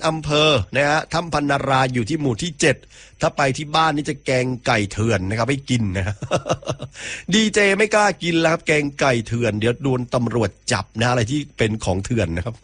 อำเภอนะฮะถ้ำพันนาราอยู่ที่หมู่ที่7ถ้าไปที่บ้านนี่จะแกงไก่เถื่อนนะครับให้กินนะ ดีเจไม่กล้ากินแล้วครับแกงไก่เถื่อนเดี๋ยวโดนตำรวจจับนะอะไรที่เป็นของเถื่อนนะครับ